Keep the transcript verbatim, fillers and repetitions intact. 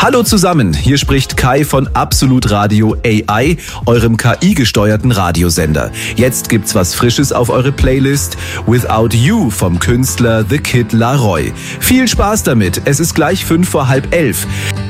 Hallo zusammen, hier spricht Kai von Absolut Radio A I, eurem K I-gesteuerten Radiosender. Jetzt gibt's was Frisches auf eure Playlist. Without You vom Künstler The Kid Laroi. Viel Spaß damit, es ist gleich fünf vor halb elf.